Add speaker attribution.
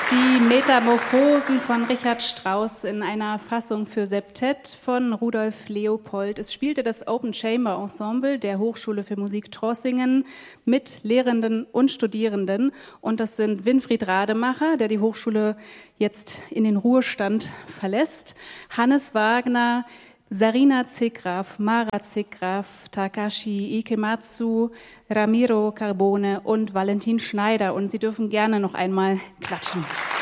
Speaker 1: Die Metamorphosen von Richard Strauss in einer Fassung für Septett von Rudolf Leopold. Es spielte das Open Chamber Ensemble der Hochschule für Musik Trossingen mit Lehrenden und Studierenden. Und das sind Winfried Rademacher, der die Hochschule jetzt in den Ruhestand verlässt, Hannes Wagner, Sarina Zigraf, Mara Zigraf, Takashi Ikematsu, Ramiro Carbone und Valentin Schneider. Und Sie dürfen gerne noch einmal klatschen.